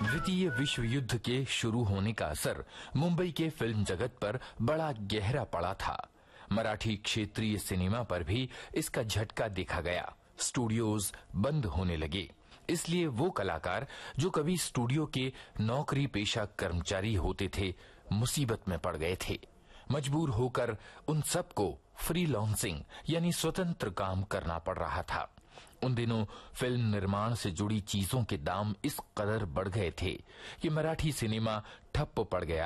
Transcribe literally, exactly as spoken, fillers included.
द्वितीय विश्व युद्ध के शुरू होने का असर मुंबई के फिल्म जगत पर बड़ा गहरा पड़ा था। मराठी क्षेत्रीय सिनेमा पर भी इसका झटका देखा गया। स्टूडियोज बंद होने लगे, इसलिए वो कलाकार जो कभी स्टूडियो के नौकरी पेशा कर्मचारी होते थे, मुसीबत में पड़ गए थे। मजबूर होकर उन सबको फ्रीलांसिंग यानी स्वतंत्र काम करना पड़ रहा था। उन दिनों फिल्म निर्माण से जुड़ी चीजों के दाम इस कदर बढ़ गए थे कि मराठी सिनेमा ठप्प पड़ गया